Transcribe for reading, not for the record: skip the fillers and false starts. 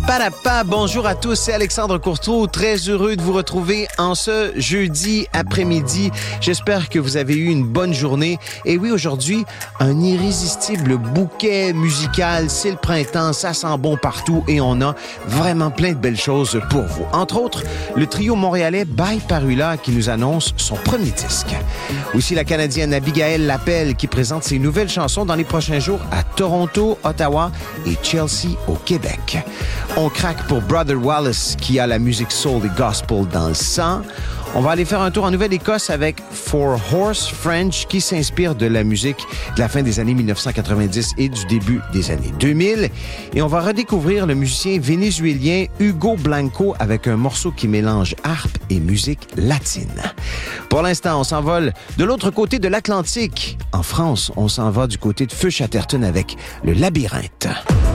Parappa, bonjour à tous, c'est Alexandre Courteau, très heureux de vous retrouver en ce jeudi après-midi. J'espère que vous avez eu une bonne journée. Et oui, aujourd'hui, un irrésistible bouquet musical, c'est le printemps, ça sent bon partout et on a vraiment plein de belles choses pour vous. Entre autres, le trio montréalais By Parula qui nous annonce son premier disque. Aussi la Canadienne Abigail Lapelle qui présente ses nouvelles chansons dans les prochains jours à Toronto, Ottawa et Chelsea au Québec. On craque pour Brother Wallace qui a la musique soul et gospel dans le sang. On va aller faire un tour en Nouvelle-Écosse avec Four Horse French qui s'inspire de la musique de la fin des années 1990 et du début des années 2000. Et on va redécouvrir le musicien vénézuélien Hugo Blanco avec un morceau qui mélange harpe et musique latine. Pour l'instant, on s'envole de l'autre côté de l'Atlantique. En France, on s'en va du côté de Feu Chatterton avec Le Labyrinthe.